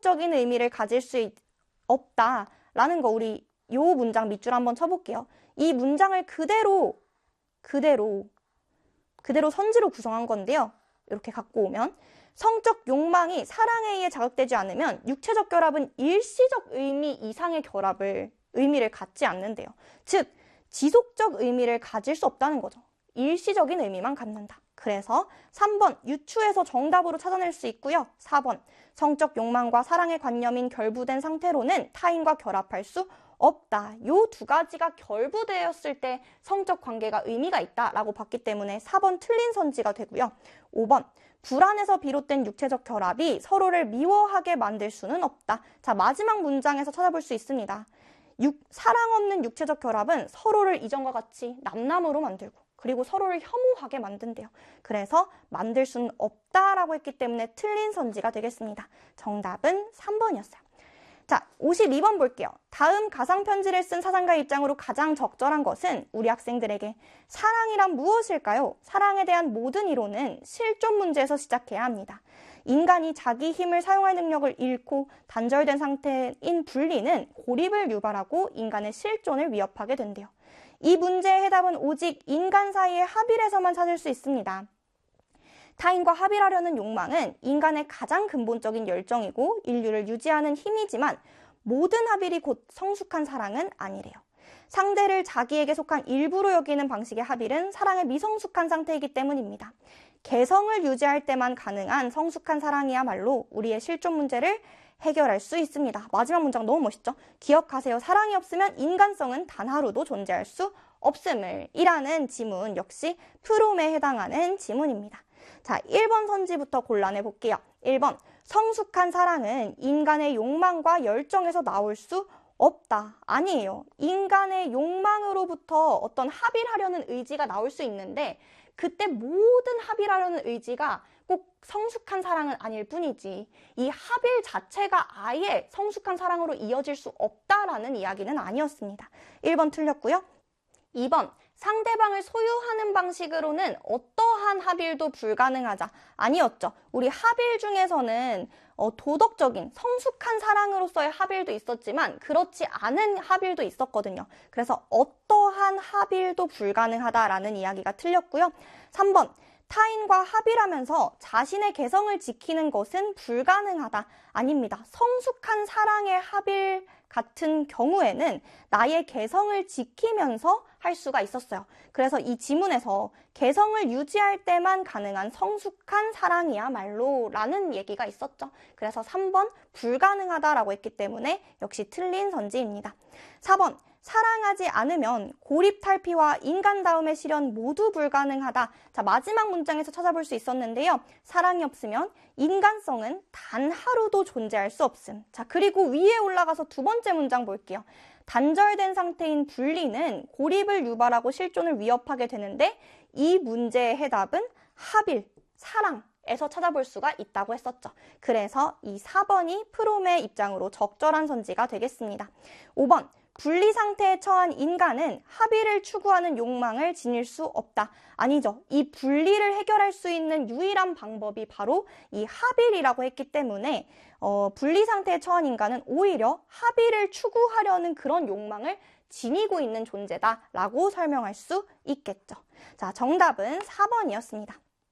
지속적인 의미를 가질 수 없다라는 거 우리 요 문장 밑줄 한번 쳐볼게요. 이 문장을 그대로 선지로 구성한 건데요. 이렇게 갖고 오면 성적 욕망이 사랑에 의해 자극되지 않으면 육체적 결합은 일시적 의미 이상의 의미를 갖지 않는데요. 즉 지속적 의미를 가질 수 없다는 거죠. 일시적인 의미만 갖는다. 그래서 3번 유추해서 정답으로 찾아낼 수 있고요. 4번 성적 욕망과 사랑의 관념인 결부된 상태로는 타인과 결합할 수 없다. 요 두 가지가 결부되었을 때 성적 관계가 의미가 있다라고 봤기 때문에 4번 틀린 선지가 되고요. 5번 불안에서 비롯된 육체적 결합이 서로를 미워하게 만들 수는 없다. 자, 마지막 문장에서 찾아볼 수 있습니다. 사랑 없는 육체적 결합은 서로를 이전과 같이 남남으로 만들고 그리고 서로를 혐오하게 만든대요. 그래서 만들 수는 없다라고 했기 때문에 틀린 선지가 되겠습니다. 정답은 3번이었어요. 자, 52번 볼게요. 다음 가상편지를 쓴 사상가의 입장으로 가장 적절한 것은 우리 학생들에게 사랑이란 무엇일까요? 사랑에 대한 모든 이론은 실존 문제에서 시작해야 합니다. 인간이 자기 힘을 사용할 능력을 잃고 단절된 상태인 분리는 고립을 유발하고 인간의 실존을 위협하게 된대요. 이 문제의 해답은 오직 인간 사이의 합일에서만 찾을 수 있습니다. 타인과 합일하려는 욕망은 인간의 가장 근본적인 열정이고 인류를 유지하는 힘이지만 모든 합일이 곧 성숙한 사랑은 아니래요. 상대를 자기에게 속한 일부로 여기는 방식의 합일은 사랑의 미성숙한 상태이기 때문입니다. 개성을 유지할 때만 가능한 성숙한 사랑이야말로 우리의 실존 문제를 해결할 수 있습니다. 마지막 문장 너무 멋있죠? 기억하세요. 사랑이 없으면 인간성은 단 하루도 존재할 수 없음을. 이라는 지문 역시 프롬에 해당하는 지문입니다. 자, 1번 선지부터 골라내 볼게요. 1번, 성숙한 사랑은 인간의 욕망과 열정에서 나올 수 없다. 아니에요. 인간의 욕망으로부터 어떤 합일하려는 의지가 나올 수 있는데 그때 모든 합일하려는 의지가 꼭 성숙한 사랑은 아닐 뿐이지 이 합일 자체가 아예 성숙한 사랑으로 이어질 수 없다라는 이야기는 아니었습니다. 1번 틀렸고요. 2번, 상대방을 소유하는 방식으로는 어떠한 합일도 불가능하자. 아니었죠. 우리 합일 중에서는 도덕적인 성숙한 사랑으로서의 합일도 있었지만 그렇지 않은 합일도 있었거든요. 그래서 어떠한 합일도 불가능하다라는 이야기가 틀렸고요. 3번, 타인과 합일하면서 자신의 개성을 지키는 것은 불가능하다. 아닙니다. 성숙한 사랑의 합일 같은 경우에는 나의 개성을 지키면서 할 수가 있었어요. 그래서 이 지문에서 개성을 유지할 때만 가능한 성숙한 사랑이야말로 라는 얘기가 있었죠. 그래서 3번 불가능하다라고 했기 때문에 역시 틀린 선지입니다. 4번 사랑하지 않으면 고립 탈피와 인간다움의 실현 모두 불가능하다. 자, 마지막 문장에서 찾아볼 수 있었는데요. 사랑이 없으면 인간성은 단 하루도 존재할 수 없음. 자, 그리고 위에 올라가서 두 번째 문장 볼게요. 단절된 상태인 분리는 고립을 유발하고 실존을 위협하게 되는데 이 문제의 해답은 합일, 사랑에서 찾아볼 수가 있다고 했었죠. 그래서 이 4번이 프롬의 입장으로 적절한 선지가 되겠습니다. 5번, 분리 상태에 처한 인간은 합의를 추구하는 욕망을 지닐 수 없다. 아니죠. 이 분리를 해결할 수 있는 유일한 방법이 바로 이 합의라고 했기 때문에 분리 상태에 처한 인간은 오히려 합의를 추구하려는 그런 욕망을 지니고 있는 존재다라고 설명할 수 있겠죠. 자, 정답은 4번이었습니다.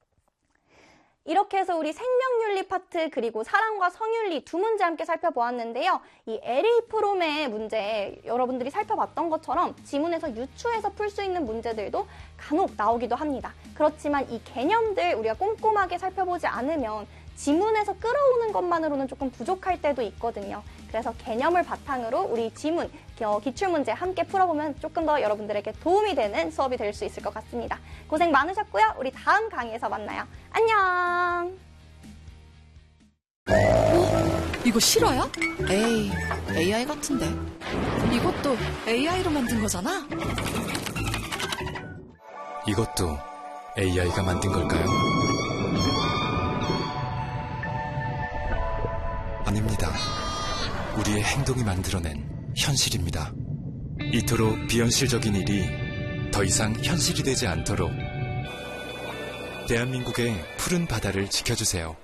이렇게 해서 우리 생명윤리 파트 그리고 사랑과 성윤리 두 문제 함께 살펴보았는데요. 이 LA 프롬의 문제 여러분들이 살펴봤던 것처럼 지문에서 유추해서 풀 수 있는 문제들도 간혹 나오기도 합니다. 그렇지만 이 개념들 우리가 꼼꼼하게 살펴보지 않으면 지문에서 끌어오는 것만으로는 조금 부족할 때도 있거든요. 그래서 개념을 바탕으로 우리 지문, 기출문제 함께 풀어보면 조금 더 여러분들에게 도움이 되는 수업이 될 수 있을 것 같습니다. 고생 많으셨고요. 우리 다음 강의에서 만나요. 안녕! 이거 실화야? 에이, AI 같은데. 이것도 AI로 만든 거잖아? 이것도 AI가 만든 걸까요? 아닙니다. 우리의 행동이 만들어낸 현실입니다. 이토록 비현실적인 일이 더 이상 현실이 되지 않도록 대한민국의 푸른 바다를 지켜주세요.